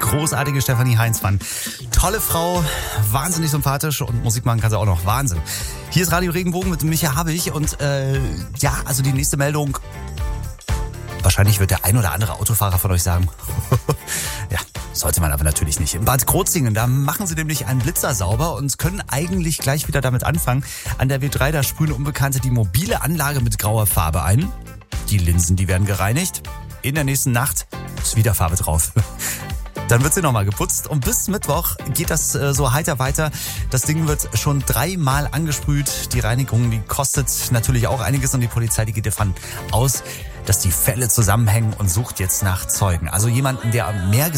großartige Stefanie Heinzmann. Tolle Frau, wahnsinnig sympathisch und Musik machen kann sie auch noch. Wahnsinn. Hier ist Radio Regenbogen mit Micha Habich und also die nächste Meldung. Wahrscheinlich wird der ein oder andere Autofahrer von euch sagen, ja, sollte man aber natürlich nicht. In Bad Krozingen, da machen sie nämlich einen Blitzer sauber und können eigentlich gleich wieder damit anfangen. An der W3, da sprühen Unbekannte die mobile Anlage mit grauer Farbe ein. Die Linsen, die werden gereinigt. In der nächsten Nacht ist wieder Farbe drauf. Dann wird sie nochmal geputzt und bis Mittwoch geht das so heiter weiter. Das Ding wird schon 3-mal angesprüht. Die Reinigung, die kostet natürlich auch einiges und die Polizei, die geht davon aus, dass die Fälle zusammenhängen und sucht jetzt nach Zeugen. Also jemanden, der mehr